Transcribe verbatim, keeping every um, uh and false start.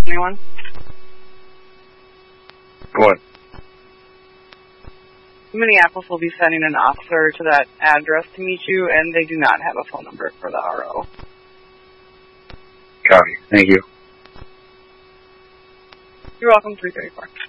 Anyone? What? Minneapolis will be sending an officer to that address to meet you, and they do not have a phone number for the R O. Copy. Thank you. You're welcome, three thirty-four.